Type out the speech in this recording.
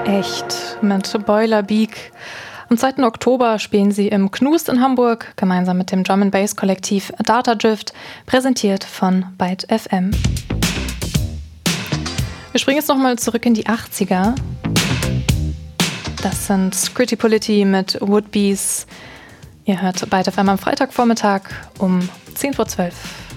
echt mit Boiler Beak. Am 2. Oktober spielen sie im Knust in Hamburg, gemeinsam mit dem Drum-and-Bass-Kollektiv Data Drift, präsentiert von Byte FM. Wir springen jetzt nochmal zurück in die 80er. Das sind Scritti Politti mit Woodbees. Ihr hört Byte FM am Freitagvormittag um 10:12 Uhr.